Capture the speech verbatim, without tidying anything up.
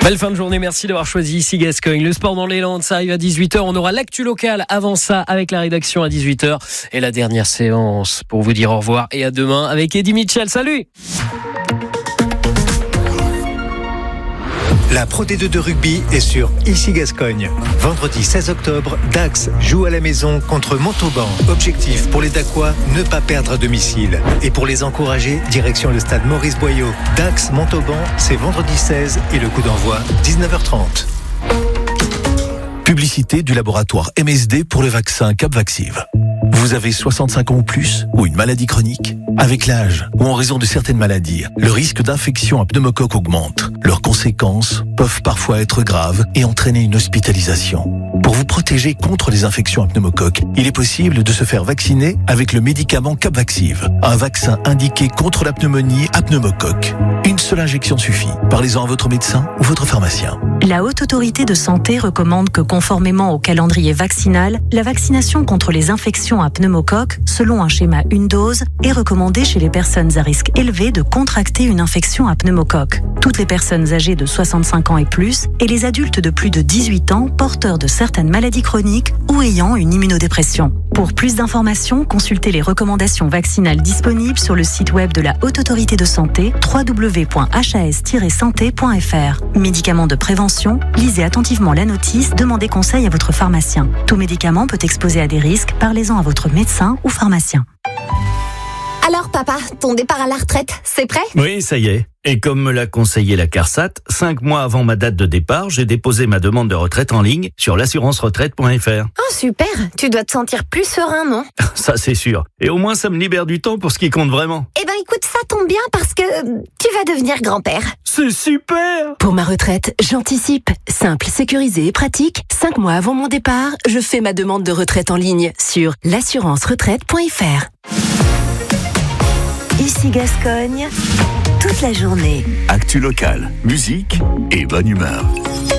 Belle fin de journée, merci d'avoir choisi ici Gascogne. Le sport dans les Landes, ça arrive à dix-huit heures. On aura l'actu locale avant ça avec la rédaction à dix-huit heures. Et la dernière séance pour vous dire au revoir et à demain avec Eddie Mitchell. Salut! La Pro D deux de rugby est sur Ici Gascogne. Vendredi seize octobre, Dax joue à la maison contre Montauban. Objectif pour les Dacois, ne pas perdre à domicile. Et pour les encourager, direction le stade Maurice Boyau. Dax Montauban, c'est vendredi seize et le coup d'envoi dix-neuf heures trente. Publicité du laboratoire M S D pour le vaccin Capvaxive. Vous avez soixante-cinq ans ou plus ou une maladie chronique? Avec l'âge ou en raison de certaines maladies, le risque d'infection à pneumocoque augmente. Leurs conséquences peuvent parfois être graves et entraîner une hospitalisation. Pour vous protéger contre les infections à pneumocoque, il est possible de se faire vacciner avec le médicament Capvaxive, un vaccin indiqué contre la pneumonie à pneumocoque. Une seule injection suffit. Parlez-en à votre médecin ou votre pharmacien. La Haute Autorité de Santé recommande que, conformément au calendrier vaccinal, la vaccination contre les infections à pneumocoque, selon un schéma une dose, est recommandée chez les personnes à risque élevé de contracter une infection à pneumocoque. Toutes les personnes âgées de soixante-cinq ans et plus et les adultes de plus de dix-huit ans porteurs de certaines maladies chroniques ou ayant une immunodépression. Pour plus d'informations, consultez les recommandations vaccinales disponibles sur le site web de la Haute Autorité de Santé w w w point h a s tiret santé point f r. Médicaments de prévention, lisez attentivement la notice, demandez conseil à votre pharmacien. Tout médicament peut exposer à des risques, parlez-en à votre médecin ou pharmacien. Alors papa, ton départ à la retraite, c'est prêt ? Oui, ça y est. Et comme me l'a conseillé la CARSAT, cinq mois avant ma date de départ, j'ai déposé ma demande de retraite en ligne sur l'assurance retraite point f r. Oh super, tu dois te sentir plus serein, non ? Ça c'est sûr. Et au moins ça me libère du temps pour ce qui compte vraiment. Eh ben écoute, ça tombe bien parce que tu vas devenir grand-père. C'est super ! Pour ma retraite, j'anticipe. Simple, sécurisé et pratique. Cinq mois avant mon départ, je fais ma demande de retraite en ligne sur l'assurance retraite point f r. Ici Gascogne, toute la journée. Actu locale, musique et bonne humeur.